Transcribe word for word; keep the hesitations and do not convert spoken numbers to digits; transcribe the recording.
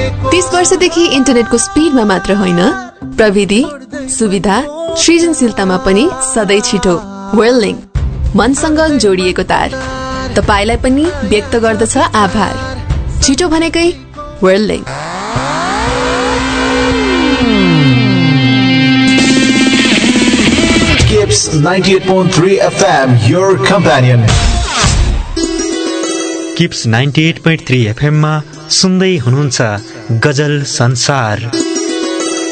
तीस वर्षदेखि इन्टरनेटको स्पिडमा मात्र होइन, प्रविधि, सुविधा, सृजनशीलतामा पनि सधैँ छिटो। वर्ल्डलिंक, मनसँग जोडिएको तार। तपाईलाई पनि व्यक्त गर्दछ आभार। छिटो भनेकै वर्ल्डलिंक। Gibbs ninety-eight point three F M, your companion. Gibbs ninety-eight point three F M मा सुन्दै हुनुहुन्छ गजल संसार।